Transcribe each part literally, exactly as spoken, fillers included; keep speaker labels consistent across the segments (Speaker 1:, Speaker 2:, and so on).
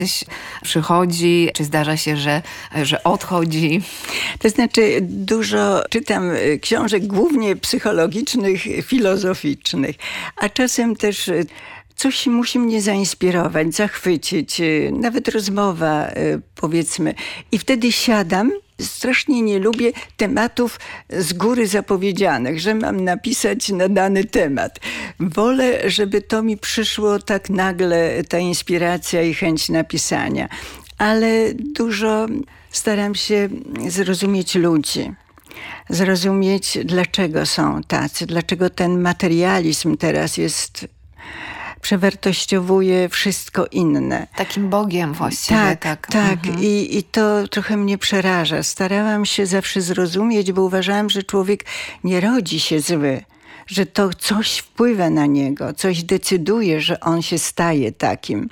Speaker 1: Ktoś przychodzi, czy zdarza się, że, że odchodzi?
Speaker 2: To znaczy dużo czytam książek, głównie psychologicznych, filozoficznych, a czasem też coś musi mnie zainspirować, zachwycić, nawet rozmowa, powiedzmy. I wtedy siadam. Strasznie nie lubię tematów z góry zapowiedzianych, że mam napisać na dany temat. Wolę, żeby to mi przyszło tak nagle, ta inspiracja i chęć napisania. Ale dużo staram się zrozumieć ludzi. Zrozumieć, dlaczego są tacy, dlaczego ten materializm teraz jest... przewartościowuje wszystko inne.
Speaker 1: Takim Bogiem właściwie.
Speaker 2: Tak,
Speaker 1: tak.
Speaker 2: tak.
Speaker 1: Mhm.
Speaker 2: I, I to trochę mnie przeraża. Starałam się zawsze zrozumieć, bo uważałam, że człowiek nie rodzi się zły. Że to coś wpływa na niego, coś decyduje, że on się staje takim.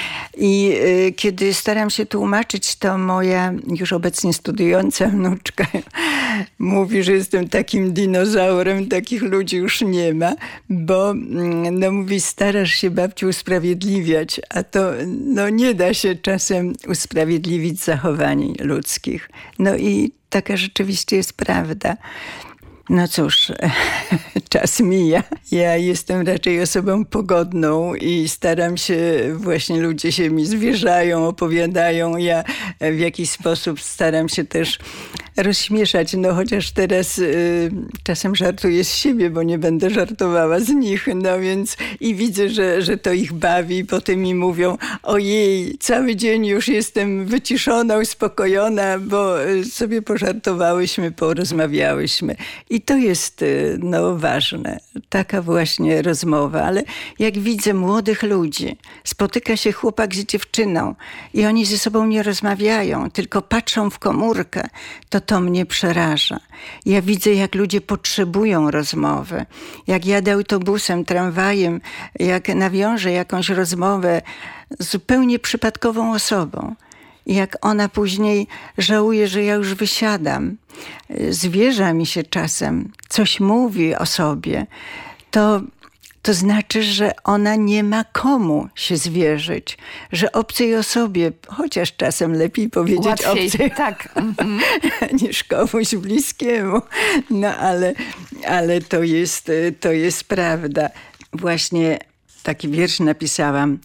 Speaker 2: I y, kiedy staram się tłumaczyć, to moja już obecnie studiująca wnuczka mówi, że jestem takim dinozaurem, takich ludzi już nie ma, bo no mówi, starasz się, babciu, usprawiedliwiać, a to no nie da się czasem usprawiedliwić zachowań ludzkich. No i taka rzeczywiście jest prawda. No cóż, czas mija. Ja jestem raczej osobą pogodną i staram się, właśnie ludzie się mi zwierzają, opowiadają. Ja w jakiś sposób staram się też rozśmieszać, no chociaż teraz y, czasem żartuję z siebie, bo nie będę żartowała z nich, no więc i widzę, że, że to ich bawi i potem mi mówią, ojej, cały dzień już jestem wyciszona, uspokojona, bo sobie pożartowałyśmy, porozmawiałyśmy. I to jest no, ważne, taka właśnie rozmowa. Ale jak widzę młodych ludzi, spotyka się chłopak z dziewczyną i oni ze sobą nie rozmawiają, tylko patrzą w komórkę, to to mnie przeraża. Ja widzę, jak ludzie potrzebują rozmowy. Jak jadę autobusem, tramwajem, jak nawiążę jakąś rozmowę z zupełnie przypadkową osobą. I jak ona później żałuje, że ja już wysiadam, zwierza mi się czasem, coś mówi o sobie, to, to znaczy, że ona nie ma komu się zwierzyć, że obcej osobie, chociaż czasem lepiej powiedzieć
Speaker 1: łatwiej,
Speaker 2: obcej,
Speaker 1: tak. Mhm.
Speaker 2: niż komuś bliskiemu. No ale, ale to jest, to jest prawda. Właśnie taki wiersz napisałam.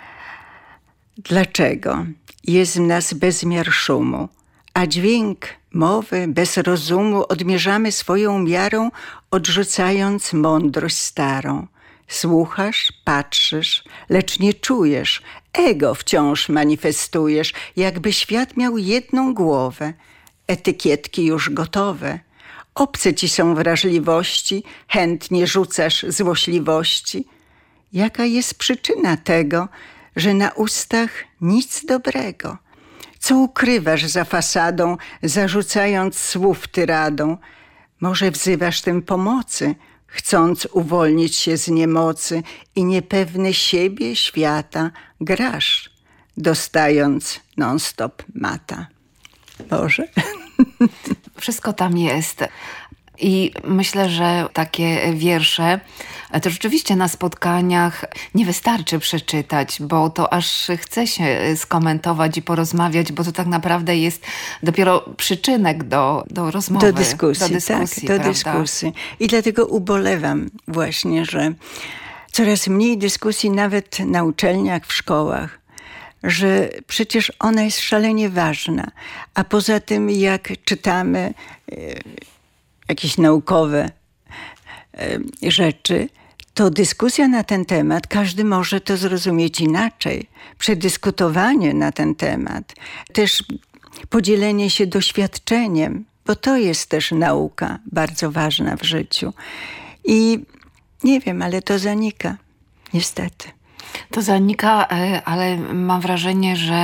Speaker 2: Dlaczego jest w nas bezmiar szumu, a dźwięk mowy bez rozumu odmierzamy swoją miarą, odrzucając mądrość starą. Słuchasz, patrzysz, lecz nie czujesz, ego wciąż manifestujesz, jakby świat miał jedną głowę. Etykietki już gotowe. Obce ci są wrażliwości, chętnie rzucasz złośliwości. Jaka jest przyczyna tego, że na ustach nic dobrego? Co ukrywasz za fasadą, zarzucając słów tyradą? Może wzywasz tym pomocy, chcąc uwolnić się z niemocy i niepewny siebie, świata grasz, dostając non-stop mata. Boże.
Speaker 1: Wszystko tam jest. I myślę, że takie wiersze to rzeczywiście na spotkaniach nie wystarczy przeczytać, bo to aż chce się skomentować i porozmawiać, bo to tak naprawdę jest dopiero przyczynek do, do rozmowy.
Speaker 2: Do dyskusji,
Speaker 1: do dyskusji,
Speaker 2: tak, do
Speaker 1: prawda?
Speaker 2: dyskusji. I dlatego ubolewam właśnie, że coraz mniej dyskusji nawet na uczelniach, w szkołach, że przecież ona jest szalenie ważna. A poza tym, jak czytamy jakieś naukowe rzeczy, to dyskusja na ten temat, każdy może to zrozumieć inaczej. Przedyskutowanie na ten temat, też podzielenie się doświadczeniem, bo to jest też nauka bardzo ważna w życiu. I nie wiem, ale to zanika, niestety.
Speaker 1: To zanika, ale mam wrażenie, że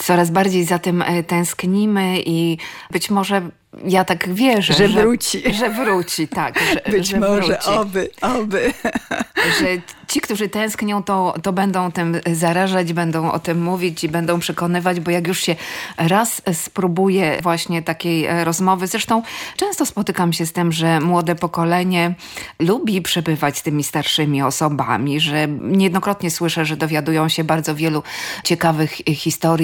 Speaker 1: coraz bardziej za tym tęsknimy i być może ja tak wierzę,
Speaker 2: że,
Speaker 1: że
Speaker 2: wróci.
Speaker 1: Że wróci, tak. Że,
Speaker 2: Być
Speaker 1: że
Speaker 2: może,
Speaker 1: wróci.
Speaker 2: oby, oby.
Speaker 1: Że ci, którzy tęsknią, to, to będą tym zarażać, będą o tym mówić i będą przekonywać, bo jak już się raz spróbuje właśnie takiej rozmowy, zresztą często spotykam się z tym, że młode pokolenie lubi przebywać z tymi starszymi osobami, że niejednokrotnie słyszę, że dowiadują się bardzo wielu ciekawych historii